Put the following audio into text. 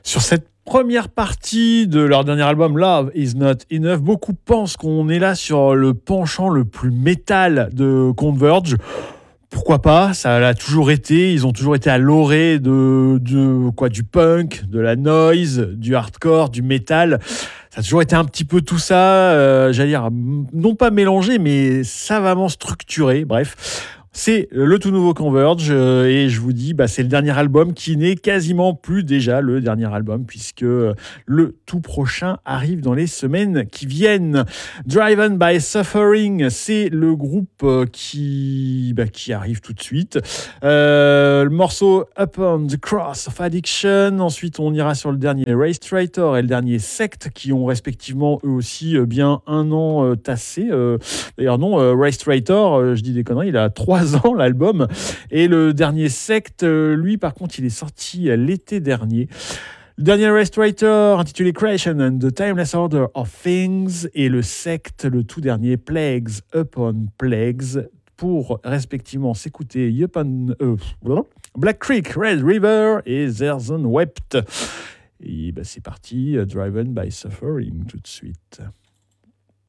Sur cette première partie de leur dernier album, Love Is Not Enough, beaucoup pensent qu'on est là sur le penchant le plus métal de Converge. Pourquoi pas, ça l'a toujours été, ils ont toujours été à l'orée du punk, de la noise, du hardcore, du métal. Ça a toujours été un petit peu tout ça, j'allais dire, non pas mélangé, mais savamment structuré, bref. C'est le tout nouveau Converge et je vous dis, c'est le dernier album qui n'est quasiment plus déjà le dernier album puisque le tout prochain arrive dans les semaines qui viennent. Driven by Suffering, c'est le groupe qui arrive tout de suite. Le morceau Upon the Cross of Addiction. Ensuite, on ira sur le dernier Race Traitor et le dernier Sect qui ont respectivement eux aussi bien un an tassé. D'ailleurs non, Race Traitor, je dis des conneries, il a 3 ans l'album, et le dernier Sect, lui par contre il est sorti l'été dernier. Le dernier Restorator intitulé Creation and the Timeless Order of Things, et le Sect, le tout dernier Plagues Upon Plagues, pour respectivement s'écouter Black Creek, Red River et There's Wept. Et c'est parti, Driven by Suffering tout de suite.